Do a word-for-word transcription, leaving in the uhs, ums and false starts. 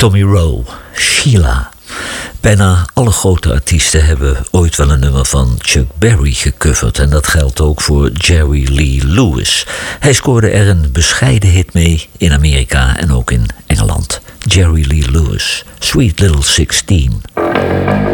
Tommy Rowe, Sheila. Bijna alle grote artiesten hebben ooit wel een nummer van Chuck Berry gecoverd. En dat geldt ook voor Jerry Lee Lewis. Hij scoorde er een bescheiden hit mee in Amerika en ook in Engeland. Jerry Lee Lewis, Sweet Little Sixteen.